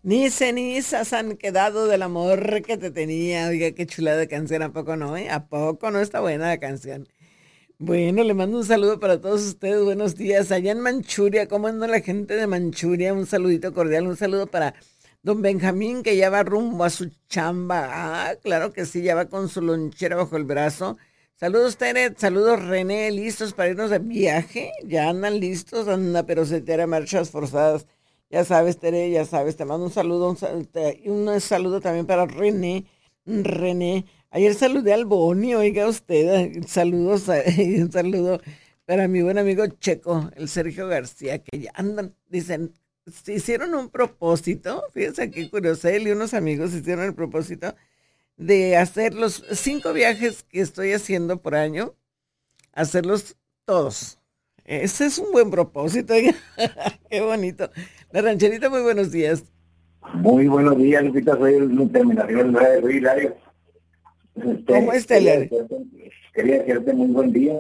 Ni cenizas han quedado del amor que te tenía. Oiga, qué chulada de canción, ¿a poco no, eh? ¿A poco no está buena la canción? Bueno, le mando un saludo para todos ustedes. Buenos días. Allá en Manchuria, ¿cómo anda la gente de Manchuria? Un saludito cordial, un saludo para don Benjamín, que ya va rumbo a su chamba. Ah, claro que sí, ya va con su lonchera bajo el brazo. Saludos, Tere, saludos, René, listos para irnos de viaje. Ya andan listos, anda, pero se te hará marchas forzadas. Ya sabes, Tere, ya sabes, te mando un saludo, un saludo también para René. René, ayer saludé al Boni, oiga usted, saludos, un saludo para mi buen amigo Checo, el Sergio García, que ya andan, dicen, se hicieron un propósito, fíjense qué curioso, él y unos amigos hicieron el propósito de hacer los 5 viajes que estoy haciendo por año, hacerlos todos. Ese es un buen propósito, oiga. Qué bonito. La rancherita, muy buenos días. Muy buenos días, Lupita. Soy el terminación 9 de Hilario. ¿Cómo está, Larry? Quería desearte muy buen día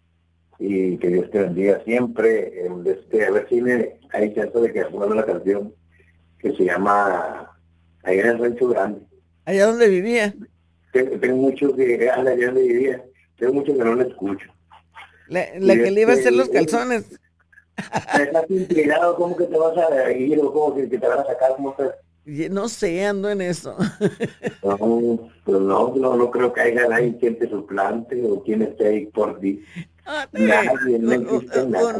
y que Dios te bendiga siempre. A ver si hay chance de que pongan una canción que se llama Allá en el Rancho Grande. Allá donde vivía. Tengo mucho que, allá donde vivía, tengo mucho que no la escucho. La que le iba a hacer los calzones. Estás intrigado, ¿cómo que te vas a ir o cómo que te van a sacar? ¿Cómo te... No sé, ando en eso. No, pues no creo que haya nadie quien te suplante o quien esté ahí por ti. Nadie, no existe nadie.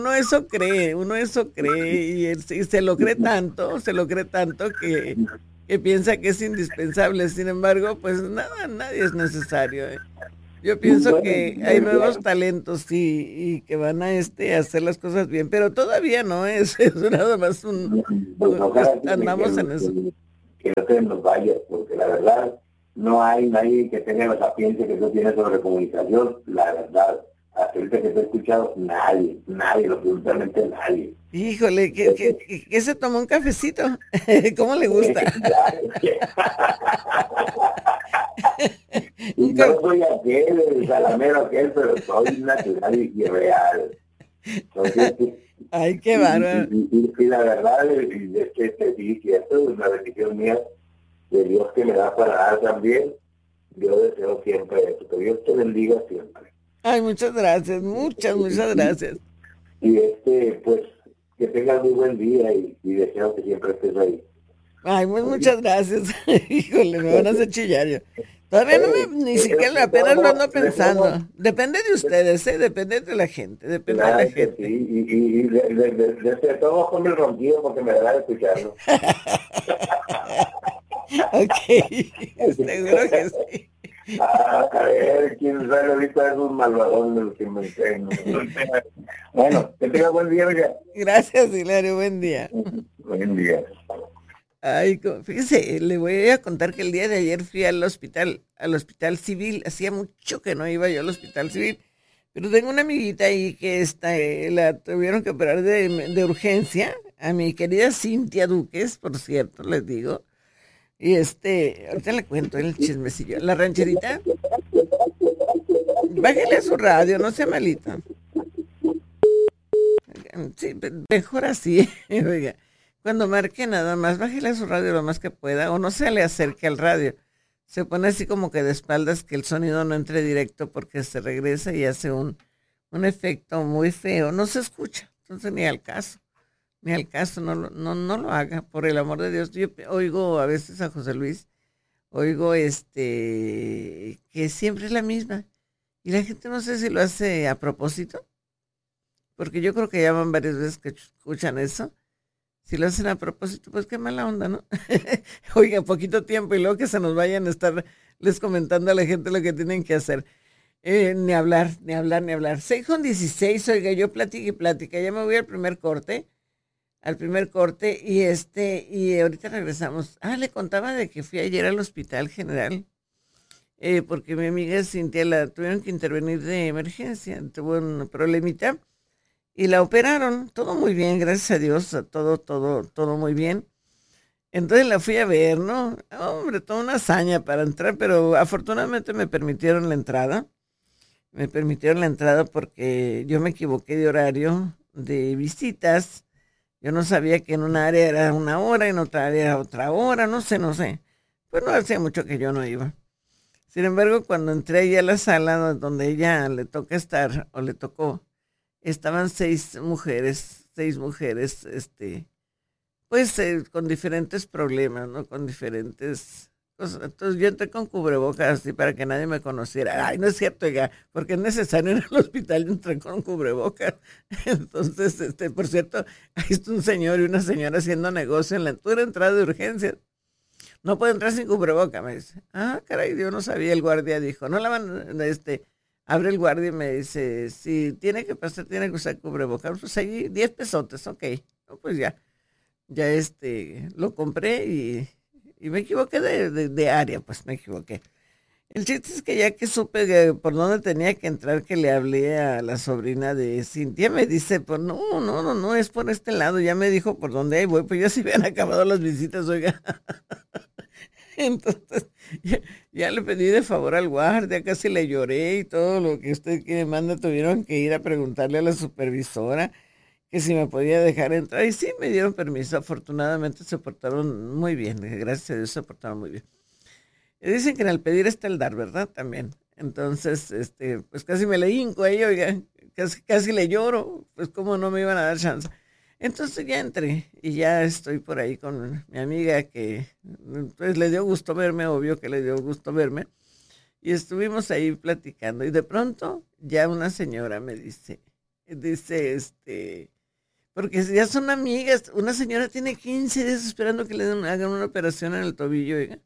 Uno eso cree y se lo cree tanto, que piensa que es indispensable. Sin embargo, pues nada, nadie es necesario. Yo pienso Bueno, que hay nuevos talentos y que van a hacer las cosas bien, pero todavía no es nada más pues ojalá andamos en eso. que no te nos vayas, porque la verdad no hay nadie que tenga la sapiencia que tú tienes sobre comunicación, la verdad. Hasta ahorita que te he escuchado, nadie, absolutamente nadie. Híjole, ¿qué se tomó un cafecito? ¿Cómo le gusta? Y no soy aquel, el salamero aquel, pero soy natural y real. Entonces, ay, qué bárbaro. y la verdad es que sí, cierto, es una bendición mía de Dios que me da para dar también. Yo deseo siempre eso, que Dios te bendiga siempre. Ay, muchas gracias, muchas gracias. Y pues, que tengas muy buen día y deseo que siempre estés ahí. Ay, pues muchas gracias. Híjole, me van a hacer chillar yo. Todavía ni siquiera apenas lo ando pensando. Depende de ustedes, depende de la gente, depende de la Claro que gente. sí, y de todos con el ronquido porque me da de escucharlo. Ok, seguro que sí. A ver, quién sabe ahorita es un malvadón los que me creen. Bueno, que tenga buen día, oiga. Gracias, Hilario, buen día. Buen día. Ay, fíjese, le voy a contar que el día de ayer fui al hospital civil. Hacía mucho que no iba yo al hospital civil, pero tengo una amiguita ahí que la tuvieron que operar de urgencia, a mi querida Cintia Duques, por cierto, les digo. Y ahorita le cuento el chismecillo. La rancherita, bájele a su radio, no sea malita. Sí, mejor así, oiga. Cuando marque nada más, bájele a su radio lo más que pueda, o no se le acerque al radio. Se pone así como que de espaldas que el sonido no entre directo porque se regresa y hace un efecto muy feo. No se escucha, entonces ni al caso, no lo haga, por el amor de Dios. Yo oigo a veces a José Luis, oigo que siempre es la misma. Y la gente no sé si lo hace a propósito, porque yo creo que ya van varias veces que escuchan eso. Si lo hacen a propósito, pues qué mala onda, ¿no? Oiga, poquito tiempo y luego que se nos vayan a estar les comentando a la gente lo que tienen que hacer. Ni hablar, ni hablar, ni hablar. 6:16, oiga, yo platico y plática. Ya me voy al primer corte, y ahorita regresamos. Ah, le contaba de que fui ayer al Hospital General, porque mi amiga Cintia la tuvieron que intervenir de emergencia, tuvo un problemita y la operaron, todo muy bien, gracias a Dios, todo muy bien. Entonces la fui a ver, ¿no? Hombre, toda una hazaña para entrar, pero afortunadamente me permitieron la entrada. Me permitieron la entrada porque yo me equivoqué de horario de visitas. Yo no sabía que en una área era una hora, en otra área era otra hora, no sé, no sé. Pues no hacía mucho que yo no iba. Sin embargo, cuando entré ahí a la sala donde ella le toca estar, o le tocó, estaban seis mujeres, pues con diferentes problemas, ¿no? Con diferentes cosas. Entonces yo entré con cubrebocas así para que nadie me conociera. Ay, no es cierto, oiga, porque es necesario en el hospital, yo entré con cubrebocas. Entonces, por cierto, ahí está un señor y una señora haciendo negocio en la entrada de urgencias. No puede entrar sin cubreboca, me dice. Ah, caray, yo no sabía, el guardia dijo. No la van, abre el guardia y me dice, si tiene que pasar, tiene que usar cubreboca. Pues ahí, 10 pesotes, ok. No, pues ya, ya lo compré y me equivoqué de área, pues me equivoqué. El chiste es que ya que supe por dónde tenía que entrar, que le hablé a la sobrina de Cintia, me dice, pues no, es por este lado, ya me dijo por dónde ahí voy, pues ya se habían acabado las visitas, oiga. Entonces, ya le pedí de favor al guardia, casi le lloré y todo lo que usted quiere manda, tuvieron que ir a preguntarle a la supervisora que si me podía dejar entrar. Y sí, me dieron permiso, afortunadamente se portaron muy bien, gracias a Dios se portaron muy bien. Y dicen que en el pedir está el dar, ¿verdad? También. Entonces, pues casi me le hinco ahí, oiga, casi le lloro, pues cómo no me iban a dar chance. Entonces ya entré y ya estoy por ahí con mi amiga que pues le dio gusto verme, obvio que le dio gusto verme. Y estuvimos ahí platicando y de pronto ya una señora me dice, porque ya son amigas, una señora tiene 15 días esperando que hagan una operación en el tobillo, oiga.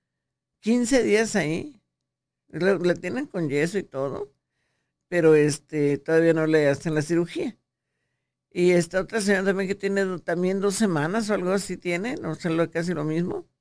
15 días ahí, la tienen con yeso y todo, pero todavía no le hacen la cirugía. Y esta otra señora también que tiene también 2 semanas o algo así tiene, no sé, casi lo mismo.